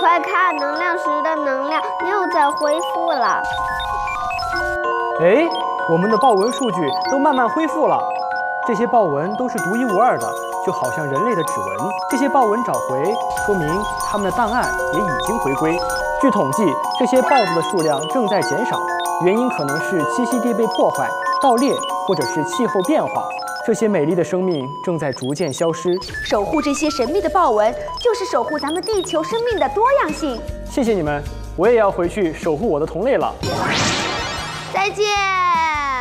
快看，能量石的能量又在恢复了。 哎，我们的豹纹数据都慢慢恢复了。这些豹纹都是独一无二的，就好像人类的指纹。这些豹纹找回，说明它们的档案也已经回归。据统计，这些豹子的数量正在减少，原因可能是栖息地被破坏、盗猎，或者是气候变化。这些美丽的生命正在逐渐消失。 守护这些神秘的豹纹，就是守护咱们地球生命的多样性。 谢谢你们，我也要回去守护我的同类了。 再见。